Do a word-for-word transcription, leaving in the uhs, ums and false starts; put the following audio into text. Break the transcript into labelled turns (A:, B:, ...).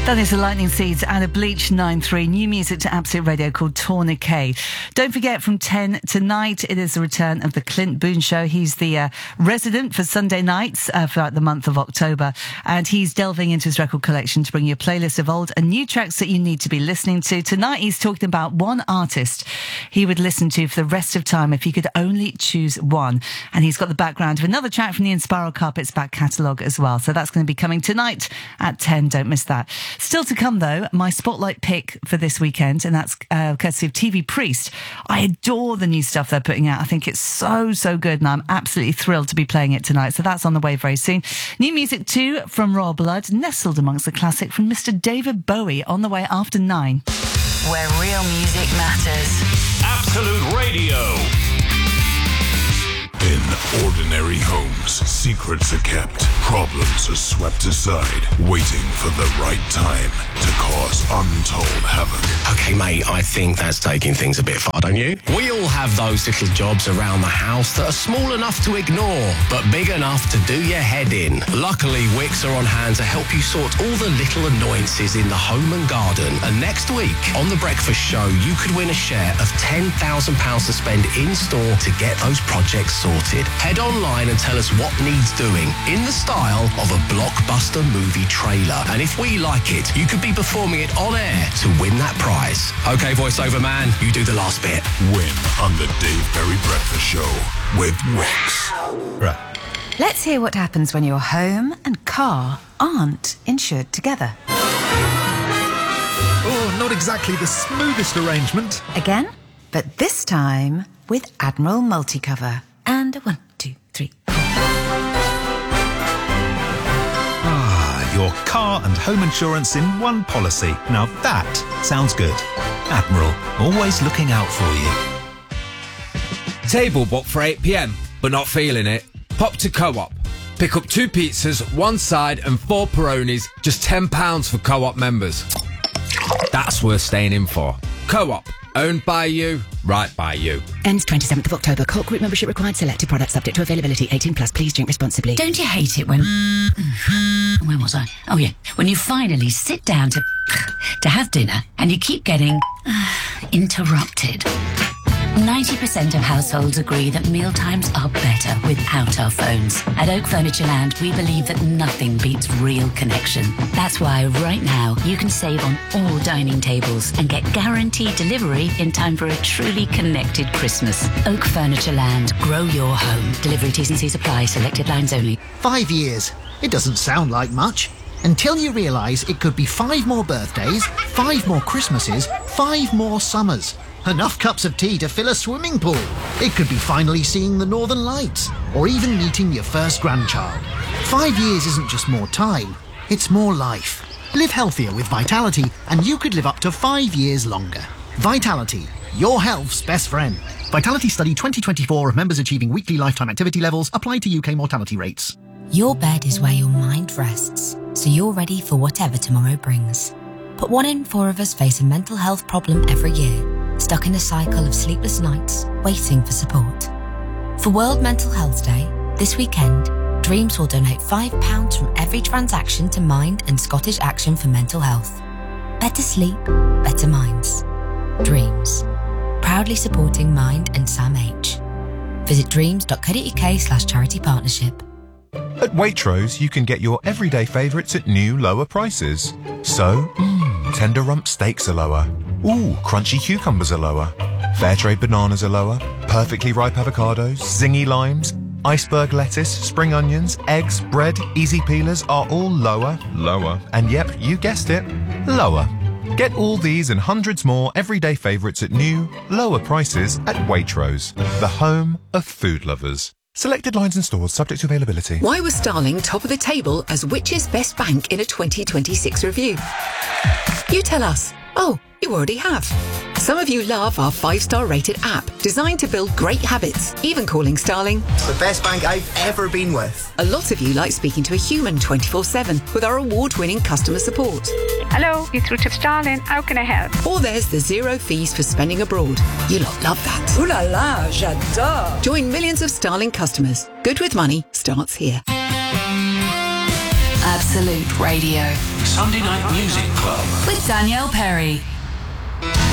A: That is the Lightning Seeds and a Bleach nine three. New music to Absolute Radio called Tourniquet. Don't forget, from ten tonight, it is the return of the Clint Boone Show. He's the uh, resident for Sunday nights uh, throughout the month of October. And he's delving into his record collection to bring you a playlist of old and new tracks that you need to be listening to. Tonight, he's talking about one artist he would listen to for the rest of time if he could only choose one. And he's got the background of another track from the Inspiral Carpets back catalogue as well. So that's going to be coming tonight at ten. Don't miss that. Still to come, though, my spotlight pick for this weekend, and that's uh, courtesy of T V Priest. I adore the new stuff they're putting out. I think it's so, so good, and I'm absolutely thrilled to be playing it tonight. So that's on the way very soon. New music, too, from Royal Blood, nestled amongst the classic from Mister David Bowie, on the way after nine.
B: Where real music matters.
C: Absolute Radio.
D: In ordinary homes, secrets are kept, problems are swept aside, waiting for the right time to cause untold havoc.
E: Okay, mate, I think that's taking things a bit far, don't you? We all have those little jobs around the house that are small enough to ignore, but big enough to do your head in. Luckily, Wix are on hand to help you sort all the little annoyances in the home and garden. And next week, on The Breakfast Show, you could win a share of ten thousand pounds to spend in-store to get those projects sorted. Head online and tell us what needs doing in the style of a blockbuster movie trailer. And if we like it, you could be performing it on air to win that prize. Okay, voiceover man, you do the last bit.
D: Win on the Dave Berry Breakfast Show with Wix.
F: Right.
G: Let's hear what happens when your home and car aren't insured together.
F: Oh, not exactly the smoothest arrangement.
G: Again, but this time with Admiral Multicover. And a one, two, three.
F: Ah, your car and home insurance in one policy. Now that sounds good. Admiral, always looking out for you.
H: Table booked for eight p.m, but not feeling it? Pop to Co-op. Pick up two pizzas, one side and four Peronis, just ten pounds for Co-op members. That's worth staying in for. Co-op. Owned by you, right by you.
I: Ends twenty-seventh of October. Co-op group membership required. Selected products subject to availability. eighteen plus. Please drink responsibly.
B: Don't you hate it when... Where was I? Oh, yeah. When you finally sit down to... to have dinner and you keep getting... interrupted. ninety percent of households agree that mealtimes are better without our phones. At Oak Furniture Land, we believe that nothing beats real connection. That's why right now you can save on all dining tables and get guaranteed delivery in time for a truly connected Christmas. Oak Furniture Land. Grow your home. Delivery T's and C's apply. Selected lines only.
J: Five years. It doesn't sound like much. Until you realise it could be five more birthdays, five more Christmases, five more summers. Enough cups of tea to fill a swimming pool. It could be finally seeing the Northern Lights, or even meeting your first grandchild. Five years isn't just more time, it's more life. Live healthier with Vitality, and you could live up to five years longer. Vitality, your health's best friend. Vitality Study twenty twenty-four of members achieving weekly lifetime activity levels applied to U K mortality rates.
K: Your bed is where your mind rests, so you're ready for whatever tomorrow brings. But one in four of us face a mental health problem every year. Stuck in a cycle of sleepless nights, waiting for support. For World Mental Health Day, this weekend, Dreams will donate five pounds from every transaction to Mind and Scottish Action for Mental Health. Better sleep, better minds. Dreams. Proudly supporting Mind and Sam H. Visit dreams.co.uk slash charity partnership.
L: At Waitrose, you can get your everyday favourites at new, lower prices. So, mmm, tender rump steaks are lower. Ooh, crunchy cucumbers are lower. Fairtrade bananas are lower. Perfectly ripe avocados, zingy limes, iceberg lettuce, spring onions, eggs, bread, easy peelers are all lower, lower, and yep, you guessed it, lower. Get all these and hundreds more everyday favourites at new, lower prices at Waitrose, the home of food lovers. Selected lines and stores subject to availability.
M: Why was Starling top of the table as Which's best bank in a twenty twenty-six review? You tell us. Oh, you already have. Some of you love our five-star rated app, designed to build great habits, even calling Starling
N: the best bank I've ever been with.
M: A lot of you like speaking to a human twenty-four seven with our award-winning customer support.
O: Hello, it's Richard Starling. How can I help?
M: Or there's the zero fees for spending abroad. You lot love that. Ooh la la, j'adore. Join millions of Starling customers. Good with money starts here.
B: Absolute
P: Absolute Radio.
C: Sunday Night Music Club.
P: With Danielle Perry.